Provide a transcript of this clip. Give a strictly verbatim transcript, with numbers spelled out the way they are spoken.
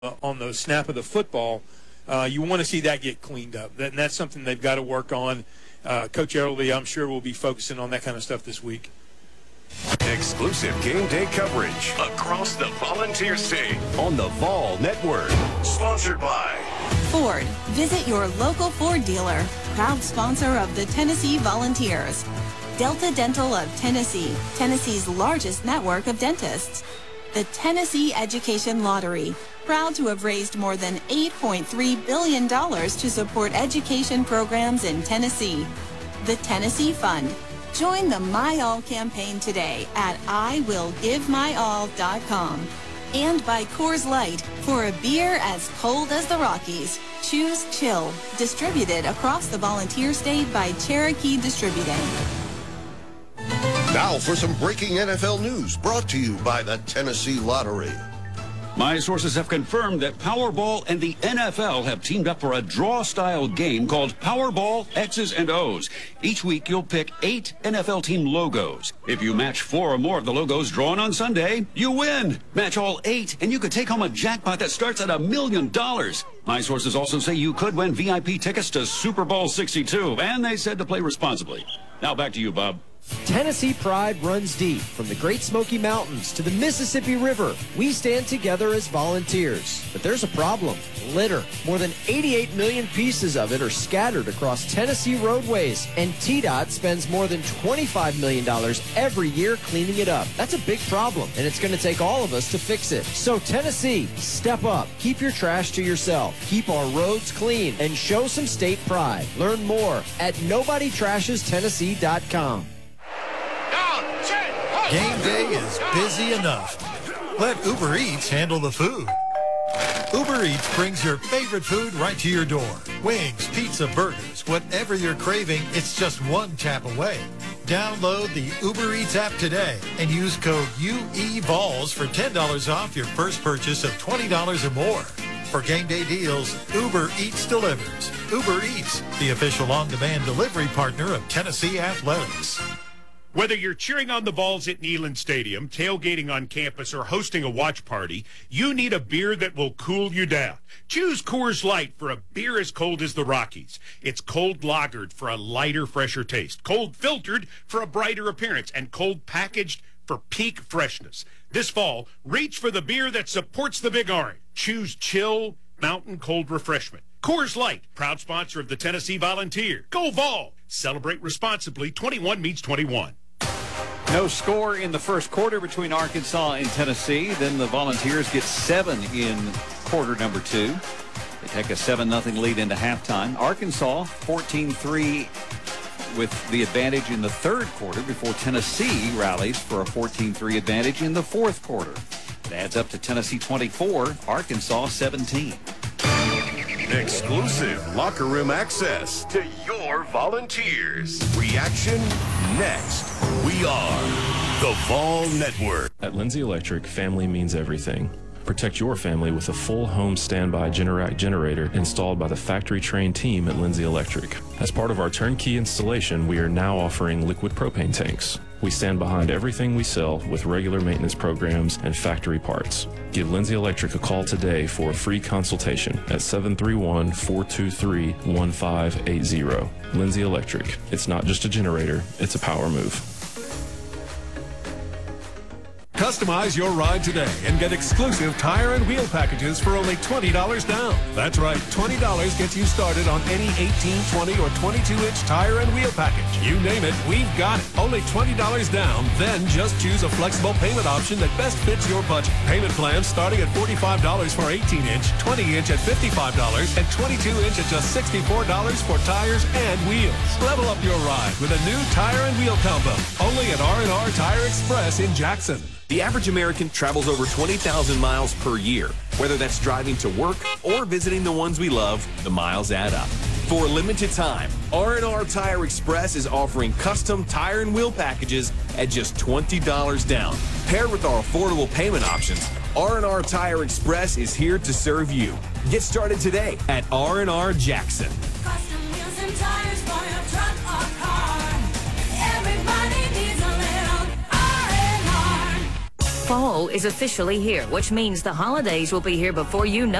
uh, on the snap of the football, uh, you want to see that get cleaned up. That, and that's something they've got to work on. Uh, Coach Errolby, I'm sure, will be focusing on that kind of stuff this week. Exclusive game day coverage across the Volunteer State on the Vol Network. Sponsored by Ford. Visit your local Ford dealer. Proud sponsor of the Tennessee Volunteers. Delta Dental of Tennessee, Tennessee's largest network of dentists. The Tennessee Education Lottery, proud to have raised more than eight point three billion dollars to support education programs in Tennessee. The Tennessee Fund. Join the My All campaign today at I will give my all dot com. And by Coors Light, for a beer as cold as the Rockies. Choose Chill, distributed across the Volunteer State by Cherokee Distributing. Now for some breaking N F L news brought to you by the Tennessee Lottery. My sources have confirmed that Powerball and the N F L have teamed up for a draw-style game called Powerball X's and O's. Each week, you'll pick eight N F L team logos. If you match four or more of the logos drawn on Sunday, you win. Match all eight, and you could take home a jackpot that starts at a million dollars. My sources also say you could win V I P tickets to Super Bowl sixty-two, and they said to play responsibly. Now back to you, Bob. Tennessee pride runs deep. From the Great Smoky Mountains to the Mississippi River, we stand together as volunteers. But there's a problem. Litter. More than eighty-eight million pieces of it are scattered across Tennessee roadways, and T DOT spends more than twenty-five million dollars every year cleaning it up. That's a big problem, and it's going to take all of us to fix it. So Tennessee, step up. Keep your trash to yourself. Keep our roads clean, and show some state pride. Learn more at nobody trashes tennessee dot com. Game day is busy enough. Let Uber Eats handle the food. Uber Eats brings your favorite food right to your door. Wings, pizza, burgers, whatever you're craving, it's just one tap away. Download the Uber Eats app today and use code U E V O L S for ten dollars off your first purchase of twenty dollars or more. For game day deals, Uber Eats delivers. Uber Eats, the official on-demand delivery partner of Tennessee Athletics. Whether you're cheering on the Vols at Neyland Stadium, tailgating on campus, or hosting a watch party, you need a beer that will cool you down. Choose Coors Light for a beer as cold as the Rockies. It's cold lagered for a lighter, fresher taste, cold filtered for a brighter appearance, and cold packaged for peak freshness. This fall, reach for the beer that supports the Big Orange. Choose Chill Mountain Cold Refreshment. Coors Light, proud sponsor of the Tennessee Volunteer. Go Vol! Celebrate responsibly. twenty-one means twenty-one. No score in the first quarter between Arkansas and Tennessee. Then the Volunteers get seven in quarter number two. They take a seven nothing lead into halftime. Arkansas fourteen three with the advantage in the third quarter before Tennessee rallies for a fourteen three advantage in the fourth quarter. It adds up to Tennessee twenty-four, Arkansas seventeen. Exclusive locker room access to your Volunteers. Reaction next. We are the Vol Network. At Lindsay Electric, family means everything. Protect your family with a full home standby Generac generator installed by the factory-trained team at Lindsay Electric. As part of our turnkey installation, we are now offering liquid propane tanks. We stand behind everything we sell with regular maintenance programs and factory parts. Give Lindsay Electric a call today for a free consultation at seven three one, four two three, one five eight zero. Lindsay Electric. It's not just a generator, it's a power move. Customize your ride today and get exclusive tire and wheel packages for only twenty dollars down. That's right, twenty dollars gets you started on any eighteen, twenty, or twenty-two inch tire and wheel package. You name it, we've got it. Only twenty dollars down, then just choose a flexible payment option that best fits your budget. Payment plans starting at forty-five dollars for eighteen inch, twenty inch at fifty-five dollars, and twenty-two inch at just sixty-four dollars for tires and wheels. Level up your ride with a new tire and wheel combo. Only at R and R Tire Express in Jackson. The average American travels over twenty thousand miles per year. Whether that's driving to work or visiting the ones we love, the miles add up. For a limited time, R and R Tire Express is offering custom tire and wheel packages at just twenty dollars down. Paired with our affordable payment options, R and R Tire Express is here to serve you. Get started today at R and R Jackson. Custom wheels and tires for your truck or car. Everybody needs a little R and R. Fall is officially here, which means the holidays will be here before you know